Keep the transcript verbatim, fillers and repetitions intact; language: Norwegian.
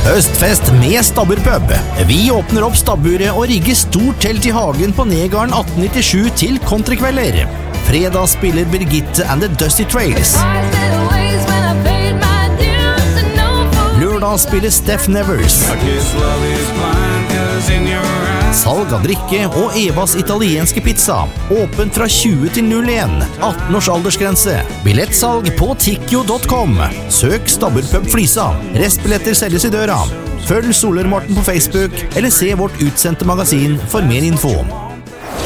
Høstfest med Stabburpub. Vi åpner opp stabburet og rigger stort telt i hagen på Negarden atten nittisju til countrykvelder. Fredag spiller Birgitte and the Dusty Trails. Lørdag spiller Steph Nevers. Salg av drikke og Evas italienske pizza. Åpent fra tjue til null en. atten års aldersgrense. Billettsalg på tikkio punktum com. Søk Stabburpub Flisa. Restbilletter selges i døra. Følg Soler Morten på Facebook, eller se vårt utsendte magasin for mer info.